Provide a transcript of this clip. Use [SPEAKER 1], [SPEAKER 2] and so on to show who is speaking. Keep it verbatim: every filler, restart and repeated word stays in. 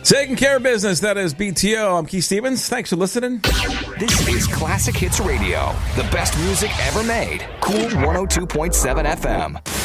[SPEAKER 1] Taking care of business, that is B T O. I'm Keith Stevens. Thanks for listening.
[SPEAKER 2] This is Classic Hits Radio, the best music ever made. Cool one oh two point seven F M.